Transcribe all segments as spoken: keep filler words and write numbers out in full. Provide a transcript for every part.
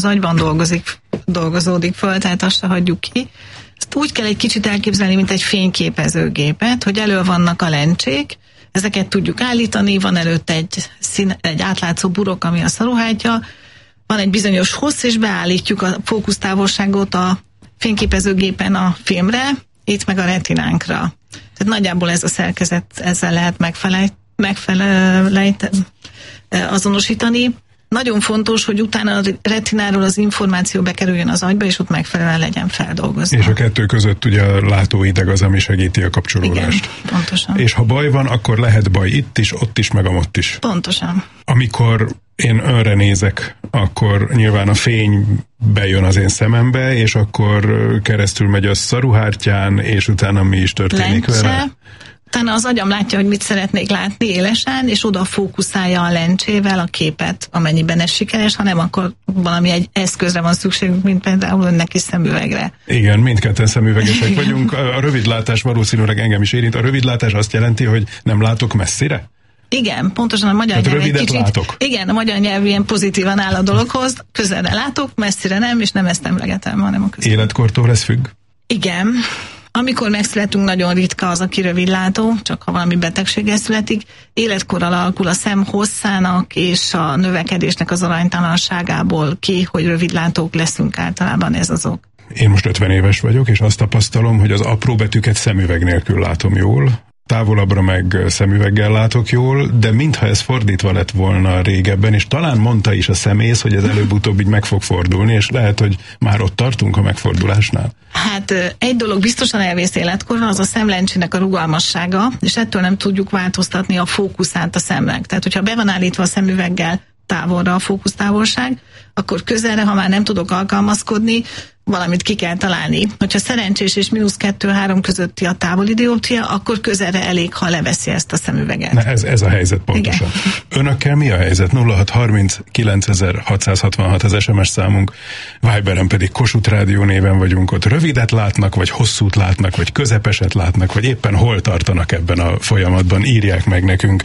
az agyban dolgozik, dolgozódik föl, tehát azt se hagyjuk ki. Ezt úgy kell egy kicsit elképzelni, mint egy fényképezőgépet, hogy elő vannak a lencsék, ezeket tudjuk állítani, van előtte egy, szín, egy átlátszó burok, ami a szaruhátja, van egy bizonyos hossz, és beállítjuk a fókusztávolságot a fényképezőgépen a filmre, itt meg a retinánkra. Tehát nagyjából ez a szerkezet, ezzel lehet megfelejt, megfelejt azonosítani. Nagyon fontos, hogy utána a retináról az információ bekerüljön az agyba, és ott megfelelően legyen feldolgozva. És a kettő között ugye a látóideg az, ami segíti a kapcsolódást. Igen, pontosan. És ha baj van, akkor lehet baj itt is, ott is, meg amott is. Pontosan. Amikor én önre nézek, akkor nyilván a fény bejön az én szemembe, és akkor keresztül megy a szaruhártyán, és utána mi is történik Lencse. vele? Utána az agyam látja, hogy mit szeretnék látni élesen, és oda fókuszálja a lencsével a képet, amennyiben ez sikeres, ha nem, akkor valami egy eszközre van szükségünk, mint például önnek is szemüvegre. Igen, mindketten szemüvegesek vagyunk. A rövidlátás valószínűleg engem is érint. A rövidlátás azt jelenti, hogy nem látok messzire? Igen, pontosan a magyar nyelv egy kicsit... látok. Igen, a magyar nyelv ilyen pozitívan áll a dologhoz, közelre látok, messzire nem, és nem ezt emlegetem, hanem a közel. Életkortól ez függ? Igen. Amikor megszületünk, nagyon ritka az, aki rövidlátó, csak ha valami betegséggel születik. Életkorral alakul a szem hosszának és a növekedésnek az aránytalanságából ki, hogy rövidlátók leszünk általában, ez az ok. Én most ötven éves vagyok, és azt tapasztalom, hogy az apró betűket szemüveg nélkül látom jól, távolabbra meg szemüveggel látok jól, de mintha ez fordítva lett volna régebben, és talán mondta is a szemész, hogy ez előbb-utóbb így meg fog fordulni, és lehet, hogy már ott tartunk a megfordulásnál. Hát egy dolog biztosan elvész életkorban, az a szemlencsének a rugalmassága, és ettől nem tudjuk változtatni a fókuszát a szemnek. Tehát, hogyha be van állítva a szemüveggel távolra a fókusztávolság, akkor közelre, ha már nem tudok alkalmazkodni, valamit ki kell találni. Hogyha szerencsés és mínusz kettő-három közötti a távoli dioptria, akkor közelre elég, ha leveszi ezt a szemüveget. Na ez, ez a helyzet pontosan. Igen. Önökkel mi a helyzet? nulla hat harminc kilencezer-hatszázhatvanhat az es em es számunk, Viberen pedig Kossuth Rádió néven vagyunk ott. Rövidet látnak, vagy hosszút látnak, vagy közepeset látnak, vagy éppen hol tartanak ebben a folyamatban? Írják meg nekünk.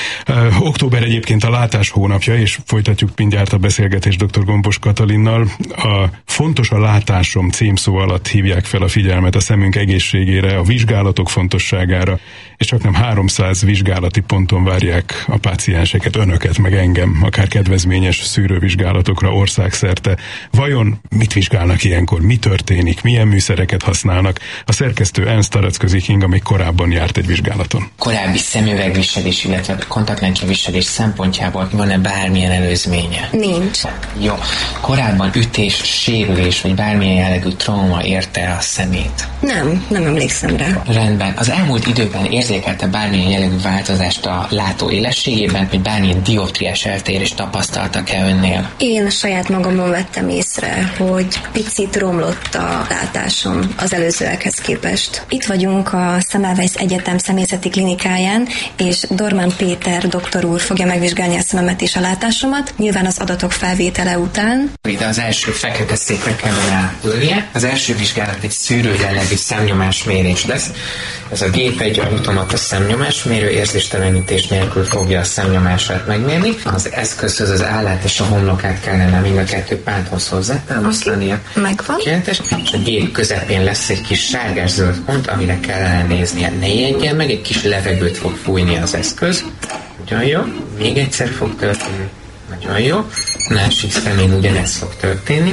Uh, október egyébként a látás hónapja, és folytatjuk mindjárt a beszélgetést dr. Gombos Katalinnal. A fontos a látásom címszó alatt hívják fel a figyelmet a szemünk egészségére, a vizsgálatok fontosságára, és csak nem háromszáz vizsgálati ponton várják a pácienseket, önöket, meg engem, akár kedvezményes szűrővizsgálatokra országszerte. Vajon mit vizsgálnak ilyenkor? Mi történik? Milyen műszereket használnak? A szerkesztő Ernst Tarecközi-Kinga még korábban járt egy vizsgálaton. Korábbi szemüvegviselés, illetve kontaktlencseviselés szempontjából van-e bármilyen előzménye? Nincs. Jó. Korábban ütés, sérülés, vagy bármilyen jellegű trauma érte a szemét? Nem, nem emlékszem rá. Rendben. Az elmúlt időben érzékelte bármilyen jellegű változást a látó élességében, vagy bármilyen dioptriás eltérést tapasztaltak-e önnél? Én saját magamon vettem észre, hogy picit romlott a látásom az előzőekhez képest. Itt vagyunk a Semmelweis Egyetem szemészeti klinikáján, és Dormán Péter doktor úr fogja megvizsgálni a szememet és a látásomat, nyilván az adatok felvétele után. Ide az első fekete székre kellene ülnie. Az első vizsgálat egy szűrő jellegű szemnyomásmérés lesz. Ez a gép egy automata szemnyomásmérő, érzéstelenítés nélkül fogja a szemnyomását megmérni. Az eszközhöz az állát és a homlokát kellene mind a kettő pánthoz hozzátámasztania. Megvan. És a gép közepén lesz egy kis sárgás-zöld pont, amire kellene néznie. Ne ijedjen meg, egy kis levegőt fog fújni az eszköz. Nagyon jó. Még egyszer fog történni. Nagyon jó. Másik szemén ugyanez fog történni.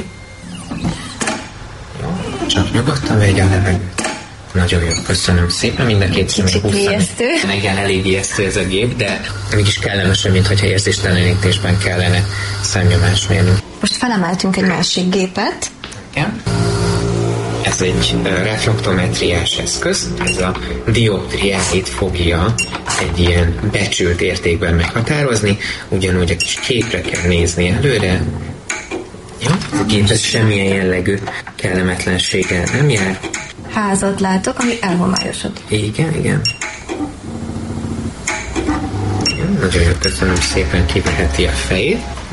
Jó. Csak nyugodtan vegye a levegőt. Nagyon jó, köszönöm szépen, mind a két személy húszani. Igen, elég ijesztő ez a gép, de mégis kellemesen, mintha érzéstelenítésben kellene szemnyomást mérni. Most felemeltünk egy másik gépet. Igen. Ez egy reflektometriás eszköz, ez a dioptriáit fogja egy ilyen becsült értékben meghatározni, ugyanúgy a kis képre kell nézni előre. Jó, a gép semmilyen jellegű kellemetlenséggel nem jár. Házat látok, ami elhomályosod. Igen, igen. igen. Nagyon jó, köszönöm szépen, kiveheti a fejét.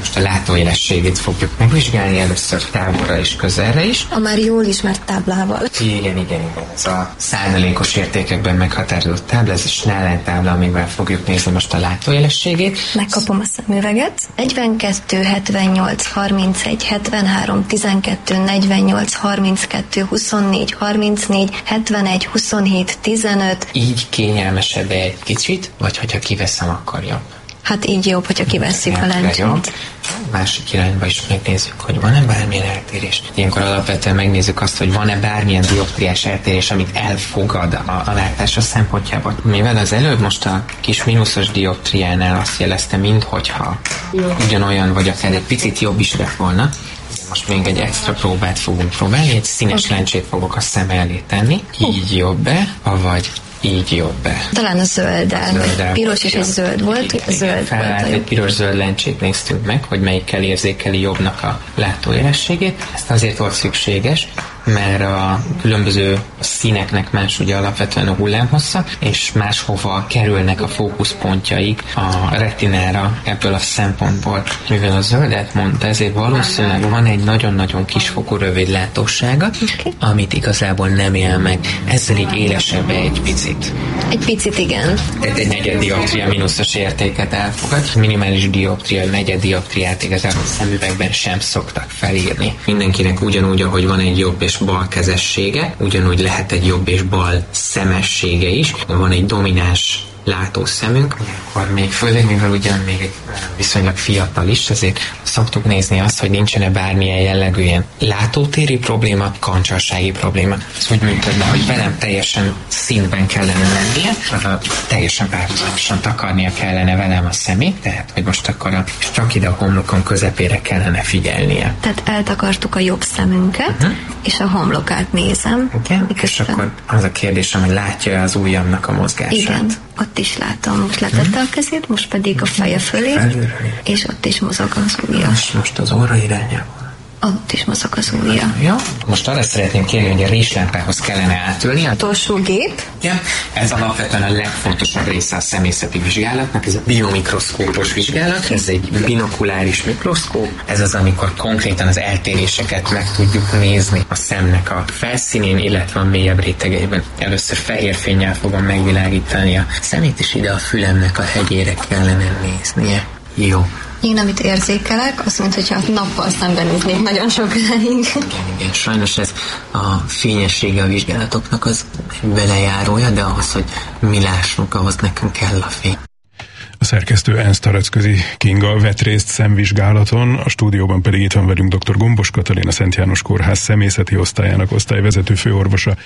Most a látóélességét fogjuk megvizsgálni először távolra és közelre is. A már jól ismert táblával. Igen, igen, igen. Ez a százalékos értékekben meghatározott tábla, ez a Snellen tábla, amivel fogjuk nézni most a látóélességét. Megkapom a szemüveget. negyvenkettő, hetvennyolc, harmincegy, hetvenhárom, tizenkettő, negyvennyolc, harminckettő, huszonnégy, harmincnégy, hetvenegy, huszonhét, tizenöt. Így kényelmesebb egy kicsit, vagy hogyha kiveszem, akkor jobb? Hát így jobb, hogyha kivesszük a lencsét. Másik irányba is megnézzük, hogy van-e bármilyen eltérés. Ilyenkor alapvetően megnézzük azt, hogy van-e bármilyen dioptriás eltérés, amit elfogad a, a látása szempontjából. Mivel az előbb most a kis mínuszos dioptriánál azt jelezte, minthogyha ugyanolyan, vagy akár egy picit jobb is lett volna, most még egy extra próbát fogunk próbálni, egy színes okay. lencsét fogok a szem elé tenni. Így jobb-e, avagy így jobb-e? Talán a zölddel. Egy piros és egy zöld volt. Igen, zöld felállt volt egy piros-zöld lencsét néztünk meg, hogy melyikkel érzékeli jobbnak a látóélességét. Ezt azért volt szükséges, mert a különböző színeknek más ugye alapvetően a hullámhossza, és máshova kerülnek a fókuszpontjaik a retinára ebből a szempontból. Mivel a zöldet mondta, ezért valószínűleg van egy nagyon-nagyon kisfokú rövidlátósága, okay. amit igazából nem él meg. Ezzel így élesebb egy picit. Egy picit, igen. Tehát egy negyed dioptria mínuszos értéket elfogad. Minimális dioptria, negyed dioptriát igazából szemüvegben sem szoktak felírni. Mindenkinek ugyanúgy, ahogy van egy jobb és bal kezessége, ugyanúgy lehet egy jobb és bal szemessége is. Van egy domináns látószemünk, akkor még főleg, mivel ugyan még egy viszonylag fiatal is, ezért szoktuk nézni azt, hogy nincsen-e bármilyen jellegű ilyen látótéri probléma, kancsarsági probléma. Ez úgy működne, hogy velem teljesen színben kellene lennie, teljesen párhuzamosan takarnia kellene velem a szemét, tehát hogy most akkor a, csak ide a homlokon közepére kellene figyelnie. Tehát eltakartuk a jobb szemünket, uh-huh. és a homlokát nézem. Igen, és akkor az a kérdésem, hogy látja az ujjamnak a mozgását. Igen. Ott is látom, most letette a kezét, most pedig a feje fölé, Felülről. És ott is mozog az ujja. Most, most az orra irányába. Ott is mozog az ujja. Ja. Most arra szeretném kérni, hogy a réslámpához kellene átülni. Utolsó gép. Ja. Ez alapvetően a legfontosabb része a szemészeti vizsgálatnak, ez a biomikroszkópos vizsgálat, ez egy binokuláris mikroszkóp, ez az, amikor konkrétan az eltéréseket meg tudjuk nézni a szemnek a felszínén, illetve a mélyebb rétegeiben. Először fehér fénnyel fogom megvilágítani a szemét, és ide a fülemnek a hegyére kellene néznie. Jó. Én, amit érzékelek, azt mondta, hogyha nappal szembenéznék nagyon sokáig. Igen, igen, sajnos ez a fényessége a vizsgálatoknak az belejárója, de ahhoz, hogy mi lássunk, ahhoz nekünk kell a fény. A szerkesztő Ernst Taracközi Kinga vett részt szemvizsgálaton, a stúdióban pedig itt van velünk dr. Gombos Katalin, a Szent János Kórház szemészeti osztályának osztályvezető főorvosa.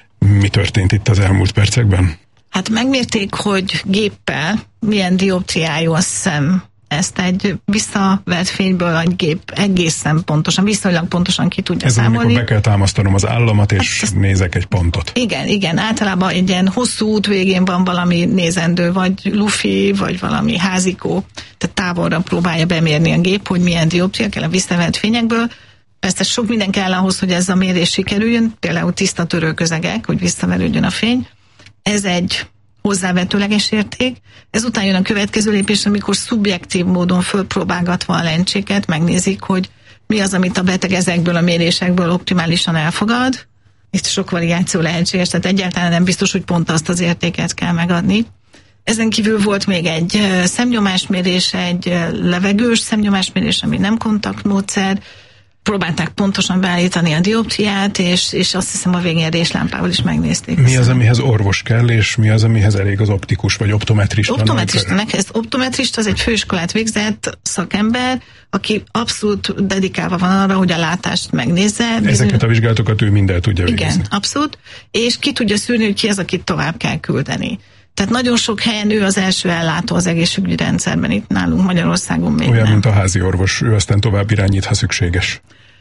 Mi történt itt az elmúlt percekben? Hát megmérték, hogy géppel milyen dioptriájú a szem. Ezt egy visszavett fényből egy gép egészen pontosan, viszonylag pontosan ki tudja Ez számolni. Ez amikor be kell támasztanom az államat, és hát, nézek egy pontot. Igen, igen. Általában egy ilyen hosszú út végén van valami nézendő, vagy lufi, vagy valami házikó. Tehát távolra próbálja bemérni a gép, hogy milyen dioptria kell a visszavett fényekből. Persze sok minden kell ahhoz, hogy ez a mérés sikerüljön, például tiszta törőközegek, hogy visszaverődjön a fény. Ez egy hozzávetőleges érték. Ezután jön a következő lépés, amikor szubjektív módon fölpróbálgatva a lencséket, megnézik, hogy mi az, amit a beteg ezekből a mérésekből optimálisan elfogad. Itt sok variáció lehetséges, tehát egyáltalán nem biztos, hogy pont azt az értéket kell megadni. Ezen kívül volt még egy szemnyomásmérés, egy levegős szemnyomásmérés, ami nem kontaktmódszer. Próbálták pontosan beállítani a dioptriát, és, és azt hiszem a végén réslámpával is megnézték. Mi az, amihez orvos kell, és mi az, amihez elég az optikus vagy optometrista? Optometrista, ez optometrista, az egy főiskolát végzett szakember, aki abszolút dedikálva van arra, hogy a látást megnézze. Ezeket a vizsgálatokat ő mindent tudja végezni. Igen, abszolút, és ki tudja szűrni, hogy ki az, akit tovább kell küldeni. Tehát nagyon sok helyen ő az első ellátó az egészségügyi rendszerben, itt nálunk Magyarországon még Olyan, nem. mint a házi orvos, ő aztán tovább irányít, ha szükséges.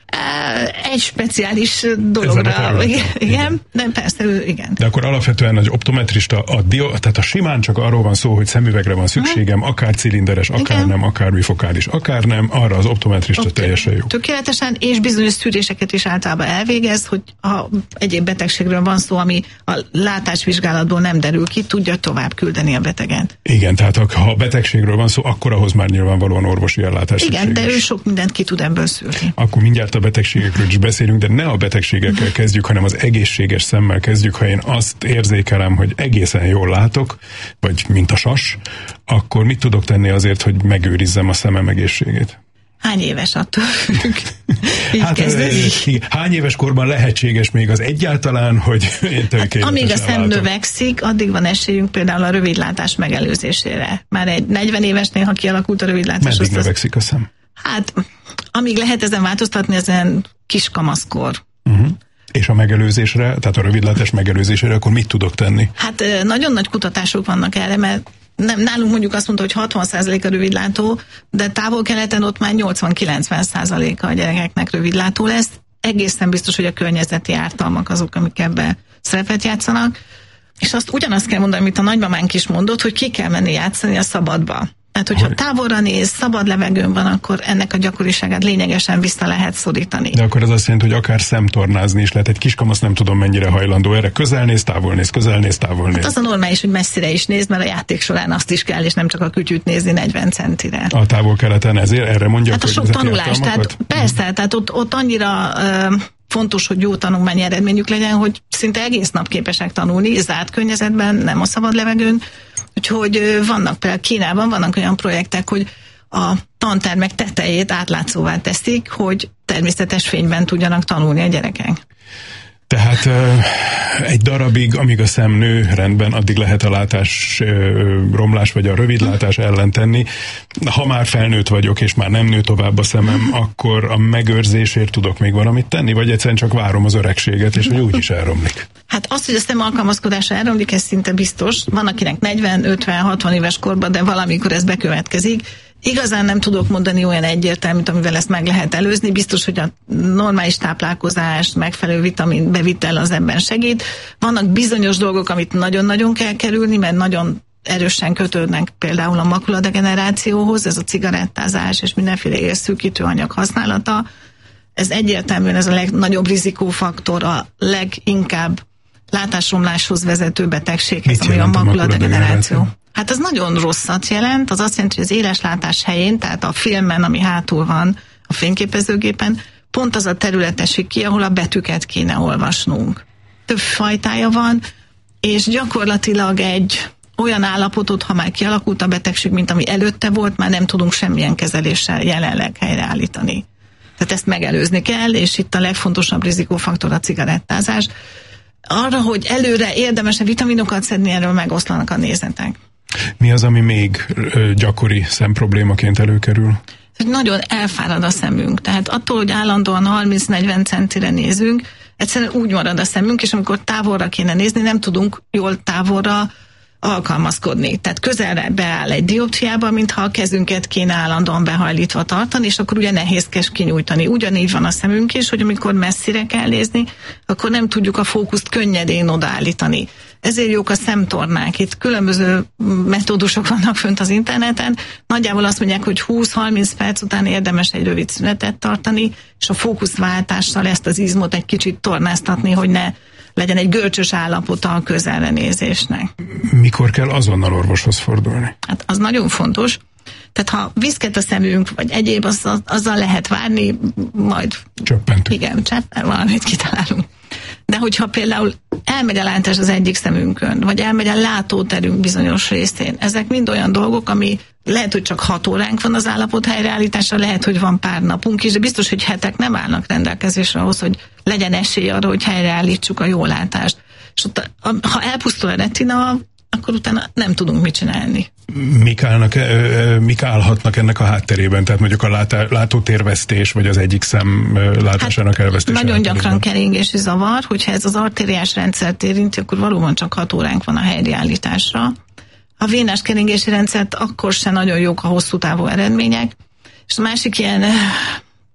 Egy speciális dologra, igen, igen, de persze, igen. De akkor alapvetően az optometrista, a dio, tehát a simán csak arról van szó, hogy szemüvegre van szükségem, akár cilinderes, akár igen. nem, akár bifokális, akár nem, arra az optometrista okay. teljesen jó. Tökéletesen, és bizonyos szűréseket is általában elvégez, hogy ha egyéb betegségről van szó, ami a látásvizsgálatból nem derül ki, tudja tovább küldeni a beteget. Igen, tehát ha a betegségről van szó, akkor ahhoz már nyilvánvalóan orvosi ellátás igen, szükséges. De ő sok mindent ki tud ebből szűrni. Akkor mindjárt a betegségekről is beszélünk, de ne a betegségekkel kezdjük, hanem az egészséges szemmel kezdjük. Ha én azt érzékelem, hogy egészen jól látok, vagy mint a sas, akkor mit tudok tenni azért, hogy megőrizzem a szemem egészségét? Hány éves attól függ? Hát, hány éves korban lehetséges még az egyáltalán, hogy én hát, amíg a szem látom. Növekszik, addig van esélyünk például a rövidlátás megelőzésére. Már egy negyven évesnél, ha kialakult a rövidlátás. Meddig növekszik a szem? Hát, amíg lehet ezen változtatni, ezen kiskamaszkor. Uh-huh. És a megelőzésre, tehát a rövidlátás megelőzésére, akkor mit tudok tenni? Hát nagyon nagy kutatások vannak erre, mert nem, nálunk mondjuk azt mondta, hogy hatvan százalék a rövidlátó, de távol-keleten ott már nyolcvan-kilencven százalék a gyerekeknek rövidlátó lesz. Egészen biztos, hogy a környezeti ártalmak azok, amik ebbe szerepet játszanak. És azt ugyanazt kell mondani, amit a nagymamánk is mondott, hogy ki kell menni játszani a szabadba. Tehát, hogyha távolra néz, szabad levegőn van, akkor ennek a gyakoriságát lényegesen vissza lehet szorítani. De akkor ez azt jelenti, hogy akár szemtornázni is lehet. Egy kiskamasz nem tudom mennyire hajlandó erre. Közel néz, távol néz, közel néz, távol néz. Hát az a normális, hogy messzire is néz, mert a játék során azt is kell, és nem csak a kütyűt nézni negyven centire. A távol-keleten ezért erre mondja, hát hogy a sok tanulás, tehát persze, tehát ott, ott annyira uh, fontos, hogy jó tanulmányi eredményük legyen, hogy szinte egész nap képesek tanulni, zárt környezetben, nem a szabad levegőn. Úgyhogy vannak például Kínában vannak olyan projektek, hogy a tantermek tetejét átlátszóvá teszik, hogy természetes fényben tudjanak tanulni a gyerekek. Tehát uh, egy darabig, amíg a szem nő, rendben, addig lehet a látás uh, romlás vagy a rövidlátás ellen tenni. Ha már felnőtt vagyok, és már nem nő tovább a szemem, akkor a megőrzésért tudok még valamit tenni, vagy egyszerűen csak várom az öregséget, és hogy úgyis elromlik. Hát az, hogy a szem alkalmazkodása elromlik, ez szinte biztos. Van, akinek negyven, ötven, hatvan éves korban, de valamikor ez bekövetkezik. Igazán nem tudok mondani olyan egyértelműt, amivel ezt meg lehet előzni. Biztos, hogy a normális táplálkozás, megfelelő vitamin bevitel az ebben segít. Vannak bizonyos dolgok, amit nagyon-nagyon kell kerülni, mert nagyon erősen kötődnek például a makuladegenerációhoz, ez a cigarettázás és mindenféle érszűkítő anyag használata. Ez egyértelműen ez a legnagyobb rizikófaktor, a leginkább látásromláshoz vezető betegséghez, ami a makuladegeneráció. Hát ez nagyon rosszat jelent, az azt jelenti, hogy az éleslátás helyén, tehát a filmen, ami hátul van a fényképezőgépen, pont az a terület esik ki, ahol a betűket kéne olvasnunk. Több fajtája van, és gyakorlatilag egy olyan állapotot, ha már kialakult a betegség, mint ami előtte volt, már nem tudunk semmilyen kezeléssel jelenleg helyreállítani. Tehát ezt megelőzni kell, és itt a legfontosabb rizikófaktor a cigarettázás. Arra, hogy előre érdemes-e vitaminokat szedni, erről megoszlanak a nézetek. Mi az, ami még gyakori szemproblémaként előkerül? Hogy nagyon elfárad a szemünk. Tehát attól, hogy állandóan harminc-negyven centire nézünk, egyszerűen úgy marad a szemünk, és amikor távolra kéne nézni, nem tudunk jól távolra alkalmazkodni. Tehát közelre beáll egy dioptriába, mintha a kezünket kéne állandóan behajlítva tartani, és akkor ugye nehézkes kinyújtani. Ugyanígy van a szemünk is, hogy amikor messzire kell nézni, akkor nem tudjuk a fókuszt könnyedén odaállítani. Ezért jók a szemtornák. Itt különböző metódusok vannak fönt az interneten. Nagyjából azt mondják, hogy húsz-harminc perc után érdemes egy rövid szünetet tartani, és a fókuszváltással ezt az izmot egy kicsit tornáztatni, hogy ne legyen egy görcsös állapota a közelre nézésnek. Mikor kell azonnal orvoshoz fordulni? Hát az nagyon fontos. Tehát ha viszket a szemünk, vagy egyéb, azzal, azzal lehet várni, majd... Csöppentünk. Igen, cseppel valamit kitalálunk. De hogyha például elmegy a látás az egyik szemünkön, vagy elmegy a látóterünk bizonyos részén, ezek mind olyan dolgok, ami lehet, hogy csak hat óránk van az állapot helyreállításra, lehet, hogy van pár napunk is, de biztos, hogy hetek nem állnak rendelkezésre ahhoz, hogy legyen esély arra, hogy helyreállítsuk a jó látást. És ott, ha elpusztul a retina, akkor utána nem tudunk mit csinálni. Mik, állnak, mik állhatnak ennek a hátterében? Tehát mondjuk a látá, látótérvesztés, vagy az egyik szem látásának hát elvesztése? Nagyon gyakran keringési zavar, hogyha ez az artériás rendszert érinti, akkor valóban csak hat óránk van a helyreállításra. A vénás keringési rendszert akkor se nagyon jók a hosszú távú eredmények. És a másik ilyen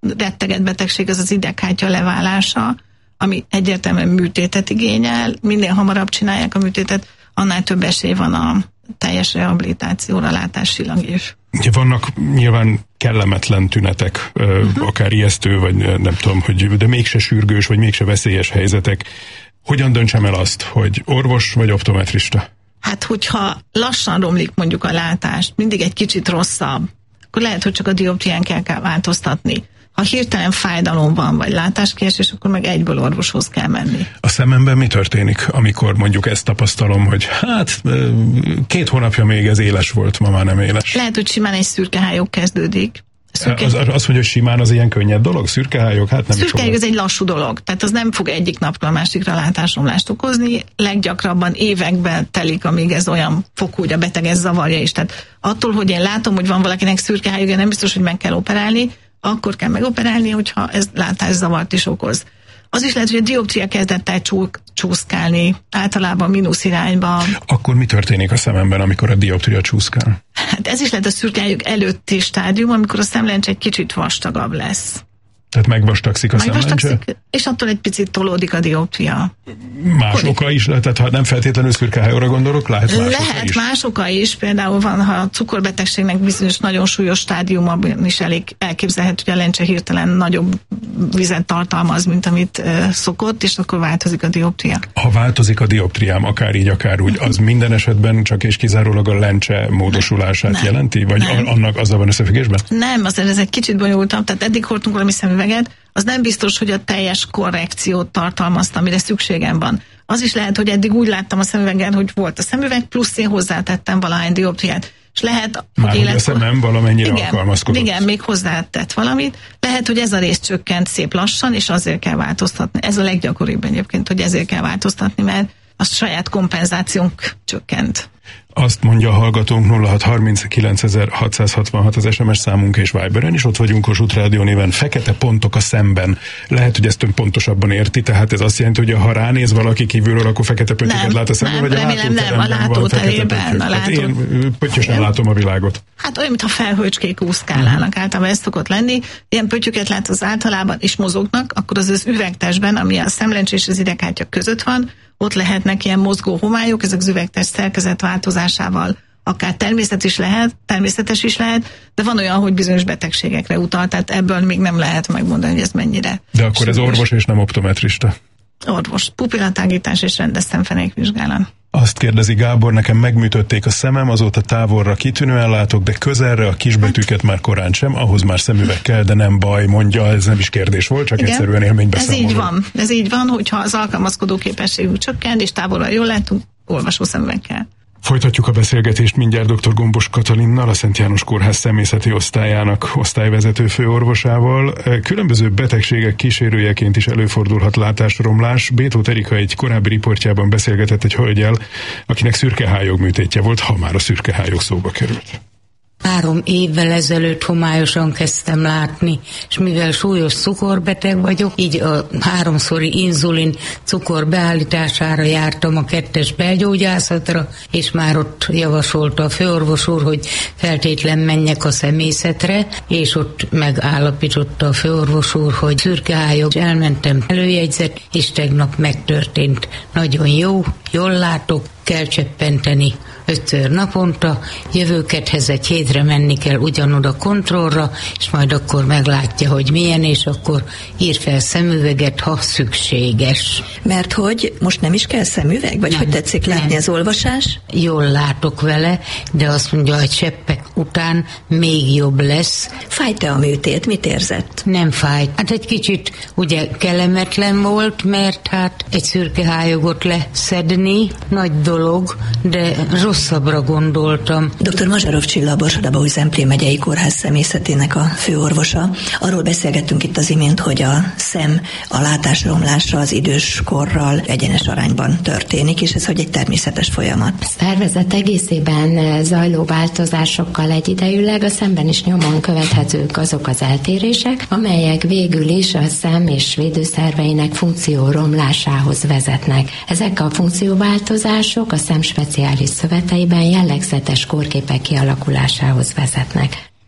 retteget betegség az az ideghártya leválása, ami egyértelműen műtétet igényel. Minél hamarabb csinálják a műtétet, annál több esély van a teljes rehabilitációra, látásilag is. Ugye vannak nyilván kellemetlen tünetek, uh-huh. akár ijesztő, vagy nem tudom, hogy, de mégse sürgős, vagy mégse veszélyes helyzetek. Hogyan döntsem el azt, hogy orvos vagy optometrista? Hát, hogyha lassan romlik mondjuk a látást, mindig egy kicsit rosszabb, akkor lehet, hogy csak a dioptrián kell, kell változtatni. Ha hirtelen fájdalom van, vagy látáskiesés, akkor meg egyből orvoshoz kell menni. A szememben mi történik, amikor mondjuk ezt tapasztalom, hogy hát két hónapja még ez éles volt, ma már nem éles? Lehet, hogy simán egy szürkehályog kezdődik. Szürke... Az, az, hogy simán az ilyen könnyed dolog? Szürkehályog? Hát nem Szürkehályog ez egy lassú dolog, tehát az nem fog egyik napra a másikra látásromlást okozni. Leggyakrabban években telik, amíg ez olyan fokú, hogy a beteg ez zavarja is. Tehát attól, hogy én látom, hogy van valakinek szürkehályogja, nem biztos, hogy meg kell operálni, akkor kell megoperálni, hogyha ez látászavart is okoz. Az is lehet, hogy a dioptria kezdett el csúszkálni, általában mínusz irányba. Akkor mi történik a szememben, amikor a dioptria csúszkál? Hát ez is lehet a szürkehályog előtti stádium, amikor a szemlencse egy kicsit vastagabb lesz. Tehát megvastagszik a szemlencse? És attól egy picit tolódik a dioptria. Más Kodik. Oka is lehet, tehát ha nem feltétlenül szürkehályóra gondolok, lehet más Lehet oka is. más oka is, például van, ha a cukorbetegségnek bizonyos nagyon súlyos stádiumban is elég elképzelhető, hogy a lencse hirtelen nagyobb vizet tartalmaz, mint amit uh, szokott, és akkor változik a dioptria. Ha változik a dioptriám, akár így, akár úgy, az minden esetben csak és kizárólag a lencse módosulását nem, jelenti? Vagy nem. annak azzal van összefüggésben? Nem, azért ez egy kicsit bonyolultabb, tehát eddig hordtunk valami szemüveget, az nem biztos, hogy a teljes korrekciót tartalmazta, amire szükségem van. Az is lehet, hogy eddig úgy láttam a szemüveggel, hogy volt a szemüveg, plusz én hozzátettem valahány dioptriát. És lehet, Már hogy élet... a szemem valamennyire igen, alkalmazkodott. Igen, még hozzátett valamit. Lehet, hogy ez a rész csökkent szép lassan, és azért kell változtatni. Ez a leggyakoribb egyébként, hogy ezért kell változtatni, mert a saját kompenzációnk csökkent. Azt mondja a hallgatónk, nulla hat harminckilencezer-hatszázhatvanhat az es em es számunk és Viberen is, ott vagyunk Kossuth Rádió néven, fekete pontok a szemben. Lehet, hogy ezt ön pontosabban érti, tehát ez azt jelenti, hogy ha ránéz valaki kívülről, akkor fekete pöttyöket lát a szemben, vagy nem, a látóteremben nem, a látóterében. A látó... hát én pöttyösen látom a világot. Hát olyan, mintha felhőcskék úszkálnának, uh-huh. általában ez szokott lenni. Ilyen pöttyöket lát az általában, és mozognak, akkor az az üvegtestben, ami a szemlencse és az ideghártya között van, ott lehetnek ilyen mozgó homályok, ezek az üvegtest szerkezet változásával akár természet is lehet, természetes is lehet, de van olyan, hogy bizonyos betegségekre utal, tehát ebből még nem lehet megmondani, hogy ez mennyire. De akkor ez orvos és nem optometrista? Orvos, pupillatágítás és rendes szemfenékvizsgálat. Azt kérdezi Gábor, nekem megműtötték a szemem, azóta távolra kitűnően látok, de közelre a kisbetűket már korán sem, ahhoz már szemüveg kell, de nem baj, mondja, ez nem is kérdés volt, csak igen, egyszerűen élménybeszámoló. Ez így van, ez így van, hogyha az alkalmazkodó képességünk csökken, és távolra jól látunk, olvasó szemüveg kell. Folytatjuk a beszélgetést mindjárt dr. Gombos Katalinnal, a Szent János Kórház személyzeti osztályának osztályvezető főorvosával. Különböző betegségek kísérőjeként is előfordulhat látásromlás. Bétóth Erika egy korábbi riportjában beszélgetett egy hölgyel, akinek szürkehályog műtétje volt, ha már a szürkehályog szóba került. Három évvel ezelőtt homályosan kezdtem látni, és mivel súlyos cukorbeteg vagyok, így a háromszori inzulin cukor beállítására jártam a kettes belgyógyászatra, és már ott javasolta a főorvos úr, hogy feltétlen menjek a szemészetre, és ott megállapította a főorvos úr, hogy szürkehályog. Elmentem előjegyzet, és tegnap megtörtént. Nagyon jó, jól látok, kell cseppenteni ötször naponta, jövőkedhez egy hétre menni kell ugyanoda kontrollra, és majd akkor meglátja, hogy milyen, és akkor ír fel szemüveget, ha szükséges. Mert hogy most nem is kell szemüveg? Vagy nem, hogy tetszik látni nem. Az olvasás? Jól látok vele, de azt mondja, hogy cseppek után még jobb lesz. Fájt-e a műtét? Mit érzett? Nem fájt. Hát egy kicsit ugye kellemetlen volt, mert hát egy szürkehályogot leszedni nagy dolog, de rosszabbra gondoltam. doktor Mazsarov Csilla, Borsod-Abaúj-Zemplén megyei kórház személyzetének a főorvosa. Arról beszélgettünk itt az imént, hogy a szem a látásromlása az idős korral egyenes arányban történik, és ez hogy egy természetes folyamat. A szervezet egészében zajló változásokkal egyidejűleg a szemben is nyomon követhetők azok az eltérések, amelyek végül is a szem és védőszerveinek funkció romlásához vezetnek. Ezek a funkcióváltozások a szem speciális szöveteiben jellegzetes kórképek kialakulásához vezetnek.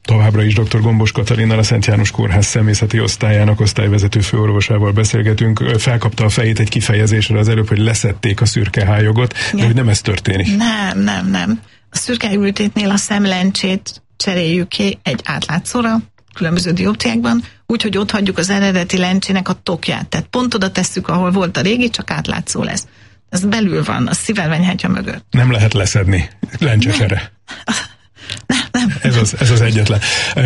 Továbbra is dr. Gombos Katalinnal, a Szent János Kórház személyzeti osztályának osztályvezető főorvosával beszélgetünk. Felkapta a fejét egy kifejezésre az előbb, hogy leszették a szürkehályogot, de hogy nem ez történik. Nem, nem, nem. A szürkehálóműtétnél a szemlencsét cseréljük ki egy átlátszóra, különböző dioptriákban, úgyhogy ott hagyjuk az eredeti lencsének a tokját. Tehát pont oda tesszük, ahol volt a régi, csak átlátszó lesz. Ez belül van, a szívvelvenyhártya mögött. Nem lehet leszedni lencsecsere. Nem, nem. Ez az, ez az egyetlen.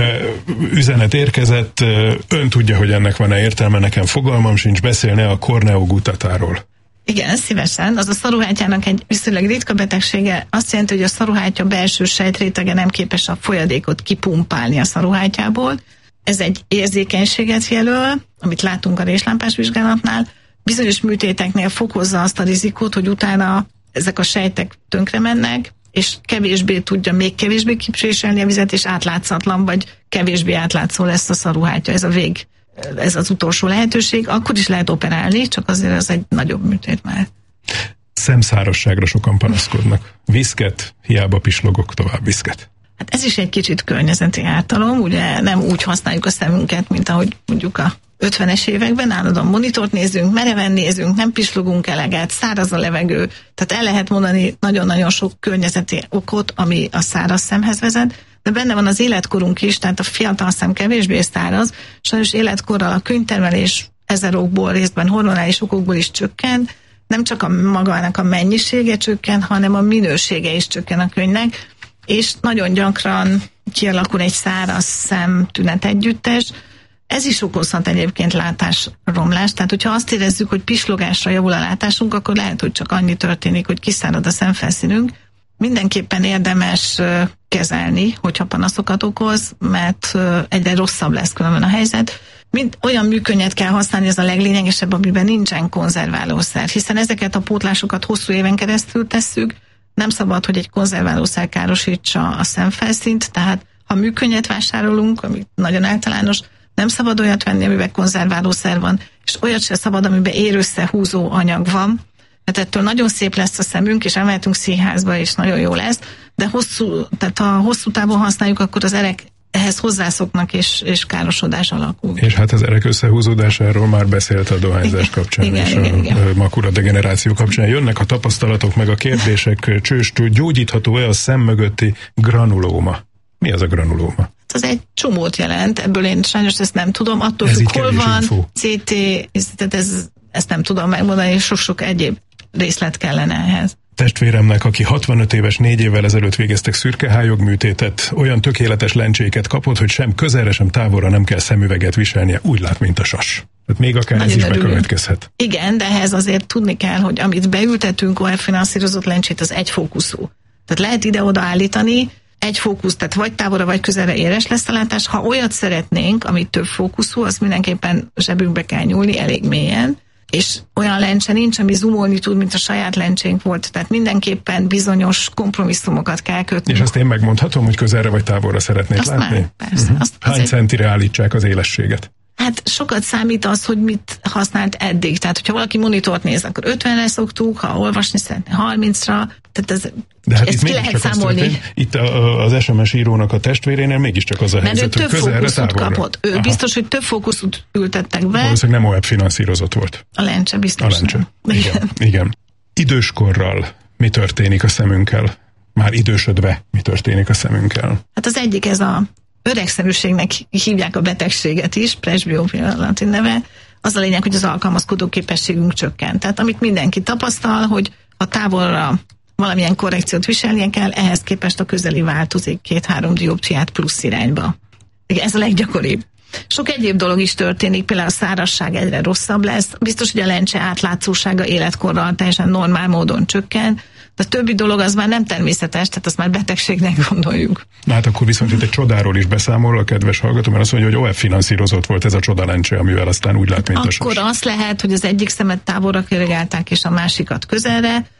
Üzenet érkezett, ön tudja, hogy ennek van-e értelme, nekem fogalmam sincs, beszélne a Corneo gutatáról. Igen, szívesen. Az a szaruhártyának egy viszonylag ritka betegsége. Azt jelenti, hogy a szaruhártya belső sejtrétege nem képes a folyadékot kipumpálni a szaruhártyából. Ez egy érzékenységet jelöl, amit látunk a réslámpás vizsgálatnál. Bizonyos műtéteknél fokozza azt a rizikót, hogy utána ezek a sejtek tönkre mennek, és kevésbé tudja, még kevésbé kipréselni a vizet, és átlátszatlan, vagy kevésbé átlátszó lesz a szaruhártya. Ez a vég, ez az utolsó lehetőség. Akkor is lehet operálni, csak azért ez egy nagyobb műtét már. Szemszárasságra sokan panaszkodnak. Viszket, hiába pislogok, tovább viszket. Hát ez is egy kicsit környezeti ártalom, ugye nem úgy használjuk a szemünket, mint ahogy mondjuk a ötvenes években állandóan monitort nézünk, mereven nézünk, nem pislogunk eleget, száraz a levegő, tehát el lehet mondani nagyon-nagyon sok környezeti okot, ami a száraz szemhez vezet, de benne van az életkorunk is, tehát a fiatal szem kevésbé száraz, sajnos életkorral a könyvtermelés ezer okból, részben hormonális okokból is csökken, nem csak a magának a mennyisége csökken, hanem a minősége is csökken a könyvnek, és nagyon gyakran kialakul egy száraz szem tünet együttes. Ez is okozhat egyébként látásromlást, tehát hogyha azt érezzük, hogy pislogásra javul a látásunk, akkor lehet, hogy csak annyi történik, hogy kiszárad a szemfelszínünk. Mindenképpen érdemes kezelni, hogyha panaszokat okoz, mert egyre rosszabb lesz különben a helyzet. Mind olyan műkönyvet kell használni, ez a leglényegesebb, amiben nincsen konzerválószer, hiszen ezeket a pótlásokat hosszú éven keresztül tesszük, nem szabad, hogy egy konzerválószer károsítsa a szemfelszínt, tehát ha műkönyvet vásárolunk, ami nagyon általános, nem szabad olyat venni, amiben konzerválószer van, és olyat se szabad, amiben érösszehúzó anyag van, mert ettől nagyon szép lesz a szemünk, és elmehetünk színházba, és nagyon jó lesz, de hosszú, tehát ha hosszú távon használjuk, akkor az erek ehhez hozzászoknak, és, és károsodás alakul. És hát az erek összehúzódásáról már beszélt a dohányzás kapcsán, igen, és igen, a igen. makula degeneráció kapcsán. Jönnek a tapasztalatok, meg a kérdések csőstől. Gyógyítható-e a szem mögötti granulóma? Mi az a granulóma? Ez egy csomót jelent, ebből én sajnos ezt nem tudom, attól függ, hol van, cé té, tehát ez, ezt nem tudom megmondani, és sok-sok egyéb részlet kellene ehhez. Testvéremnek, aki hatvanöt éves, négy évvel ezelőtt végeztek szürkehályog műtétet, olyan tökéletes lencséket kapott, hogy sem közelre, sem távolra nem kell szemüveget viselnie, úgy lát, mint a sas. Tehát még akár nagyon ez is örülünk. Bekövetkezhet. Igen, de ehhez azért tudni kell, hogy amit beültetünk, o ef finanszírozott lencsét, az egyfókuszú. Tehát lehet ide-oda állítani, egy fókusz, tehát vagy távolra, vagy közelre éles lesz a látás. Ha olyat szeretnénk, amit több fókuszú, az mindenképpen zsebünkbe kell nyúlni elég mélyen, és olyan lencse nincs, ami zoomolni tud, mint a saját lencsénk volt. Tehát mindenképpen bizonyos kompromisszumokat kell kötni. És azt én megmondhatom, hogy közelre vagy távolra szeretnék azt látni? Már, persze. Uh-huh. Azt Hány centire állítsák az élességet? Hát sokat számít az, hogy mit használt eddig. Tehát, hogyha valaki monitort néz, akkor ötvenre szoktuk, ha olvasni szeretne harmincra. Tehát ez, de hát ezt ki lehet számolni. Itt a, az es em es írónak a testvérénél mégiscsak az a mert helyzet, hogy közelre, távolra. Kapott. Ő Aha. biztos, hogy több fókuszút ültettek be. Valószínűleg nem olyan finanszírozott volt. A lencse biztos. A lencse. Igen. Igen. Időskorral mi történik a szemünkkel? Már idősödve mi történik a szemünkkel? Hát az egyik ez a öregszerűségnek hívják a betegséget is, presbiopia latin neve, az a lényeg, hogy az alkalmazkodó képességünk csökkent. Tehát amit mindenki tapasztal, hogy ha távolra valamilyen korrekciót viselnie kell, ehhez képest a közeli változik két-három dioptriát plusz irányba. Ez a leggyakoribb. Sok egyéb dolog is történik, például a szárazság egyre rosszabb lesz, biztos, hogy a lencse átlátszósága életkorral teljesen normál módon csökken, de a többi dolog az már nem természetes, tehát azt már betegségnek gondoljuk. Na hát akkor viszont itt egy csodáról is beszámol a kedves hallgató, mert azt mondja, hogy o ef finanszírozott volt ez a csodalencse, amivel aztán úgy lát, mint a Akkor azt lehet, hogy az egyik szemet távolra korrigálták, és a másikat közelre,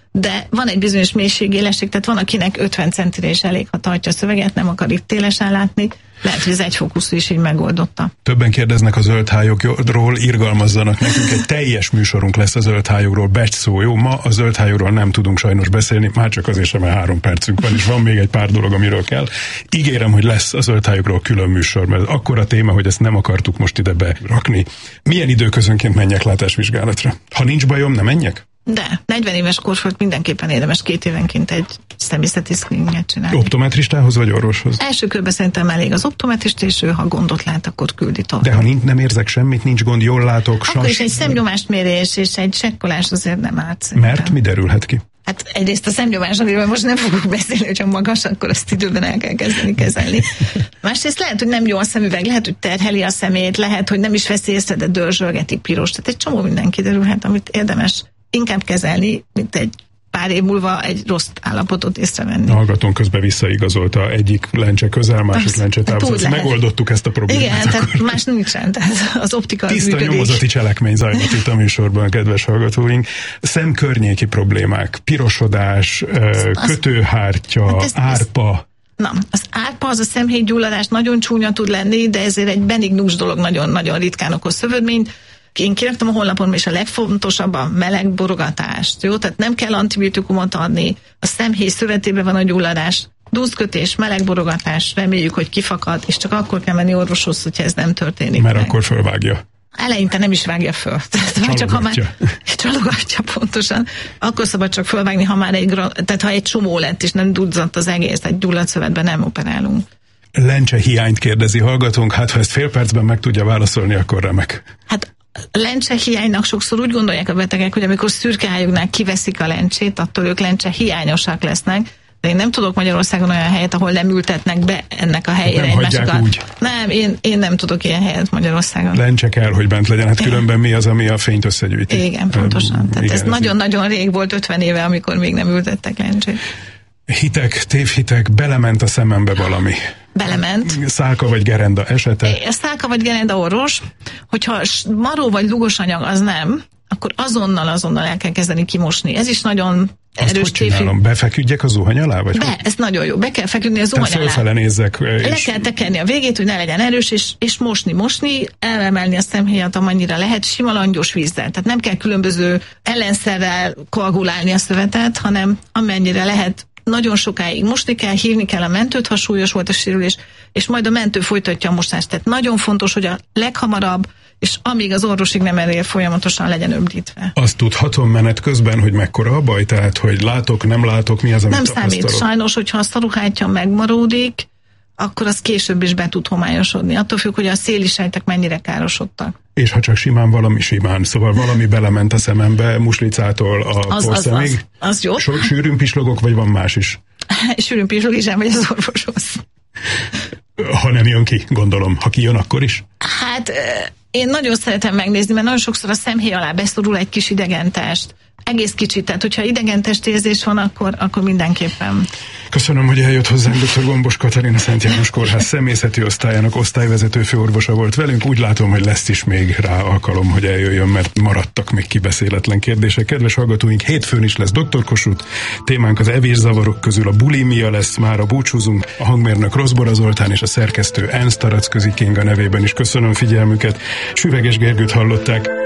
de van egy bizonyos mélységélesség, tehát van, akinek ötven centire is elég, ha tartja a szöveget, nem akar itt télesen látni. Lehet, hogy az egyfókuszú is így megoldotta. Többen kérdeznek a zöldhályogról, irgalmazzanak nekünk, egy teljes műsorunk lesz a zöldhályogról, becs szó, jó? Ma a zöldhályogról nem tudunk sajnos beszélni, már csak azért sem, mert három percünk van, és van még egy pár dolog, amiről kell. Ígérem, hogy lesz a zöldhályogról külön műsor, mert akkora téma, hogy ezt nem akartuk most ide berakni. Milyen időközönként menjek látásvizsgálatra? Ha nincs bajom, nem menjek? De, negyven éves kor fölött mindenképpen érdemes két évenként egy személyzeti screeninget csinálni. Optometristához vagy orvoshoz? Első körben szerintem elég az optometrista, és ő, ha gondot lát, akkor küldi tovább. De ha nincs, nem érzek semmit, nincs gond, jól látok, akkor sas... is egy szemnyomásmérés és egy csekkolás azért nem árt szerintem. Mert mi derülhet ki? Hát egyrészt a szemnyomás, amiről most nem fogok beszélni, hogyha magas, akkor azt időben el kell kezdeni kezelni. Másrészt lehet, hogy nem jó a szemüveg, lehet, hogy terheli a szemét, lehet, hogy nem is veszi észre, de dörzsölgeti piros. Tehát egy csomó minden kiderülhet, amit érdemes inkább kezelni, mint egy pár év múlva egy rossz állapotot észrevenni. A hallgatón közben visszaigazolta egyik lencse közel, másik lencse távol. Hát megoldottuk ezt a problémát. Igen, akkor. Tehát más nincsen. Tehát az optika tiszta működik. Nyomozati cselekmény zajlott itt a műsorban, kedves hallgatóink. Szemkörnyéki problémák, pirosodás, az, kötőhártya, hát ez, árpa. Ez, na, az árpa, az a szemhéjgyulladás nagyon csúnya tud lenni, de ezért egy benignus dolog, nagyon-nagyon ritkán okoz szövődményt. Én kiraktam a honlapon, és a legfontosabb a meleg borogatást, jó? Tehát nem kell antibiotikumot adni, a szemhéj szövetében van a gyulladás, dúszkötés, meleg borogatás, reméljük, hogy kifakad, és csak akkor kell menni orvoshoz, hogyha ez nem történik. Mert meg. Akkor fölvágja. Eleinte nem is vágja föl. Tehát csak ha már csalogatja pontosan. Akkor szabad csak fölvágni, ha már egy, tehát ha egy csomó lett, és nem dudzadt az egész, tehát gyulladt szövetben nem operálunk. Lencse hiányt kérdezi hallgatónk, hát ha ezt fél percben meg tudja válaszolni, akkor remek. Hát lencse hiánynak sokszor úgy gondolják a betegek, hogy amikor szürkeályugnál kiveszik a lencsét, attól ők lencse hiányosak lesznek, de én nem tudok Magyarországon olyan helyet, ahol nem ültetnek be ennek a helyére nem hagyják úgy. Nem, én, én nem tudok ilyen helyet Magyarországon. Lencse kell, hogy bent legyen, hát különben mi az, ami a fényt összegyűjti. Igen, pontosan. Tehát igen, ez nagyon-nagyon ez rég volt, ötven éve, amikor még nem ültettek lencsét. Hitek, tévhitek, belement a szemembe valami. Belement. Szálka vagy gerenda esete? A szálka vagy gerenda orvos, hogyha maró vagy lugos anyag az nem, akkor azonnal, azonnal el kell kezdeni kimosni. Ez is nagyon azt erős tévhit. Befeküdjek a zuhany alá? Vagy Be, hogy? Ez nagyon jó. Be kell feküdni a zuhany alá. Fölfele nézzek. És... Le kell tekerni a végét, hogy ne legyen erős, és, és mosni, mosni, elemelni a szemhéjat, amennyire lehet, sima langyos vízzel. Tehát nem kell különböző ellenszerrel koagulálni a szövetet, hanem amennyire lehet, nagyon sokáig mosni kell, hívni kell a mentőt, ha súlyos volt a sérülés, és majd a mentő folytatja a mosást. Tehát nagyon fontos, hogy a leghamarabb, és amíg az orvosig nem elér, folyamatosan legyen öblítve. Azt tudhatom menet közben, hogy mekkora a baj? Tehát, hogy látok, nem látok, mi az, amit nem tapasztalok? Nem számít. Sajnos, hogyha a szaruhártya megmaródik, akkor az később is be tud homályosodni. Attól függ, hogy a széli sejtek mennyire károsodtak. És ha csak simán valami simán, szóval valami belement a szemembe, muslicától a az, porszemig. Az, az, az jó. So, sűrűn pislogok, vagy van más is? Sűrűn pislog is, vagy az orvoshoz. Ha nem jön ki, gondolom. Ha kijön, akkor is? Hát én nagyon szeretem megnézni, mert nagyon sokszor a szemhéj alá beszorul egy kis idegentest. Egész kicsit, tehát hogyha idegentestérzés van, akkor, akkor mindenképpen. Köszönöm, hogy eljött hozzánk dr. Gombos Katalin, Szent János Kórház személyzeti osztályának osztályvezető főorvosa volt velünk. Úgy látom, hogy lesz is még rá alkalom, hogy eljöjjön, mert maradtak még kibeszéletlen kérdések. Kedves hallgatóink, hétfőn is lesz doktor Kossuth, témánk az evészavarok közül a bulimia lesz, mára búcsúzunk. A hangmérnök Rozbora Zoltán és a szerkesztő Ernst Taracközi Kinga nevében is köszönöm figyelmüket. Süveges Gergőt hallották.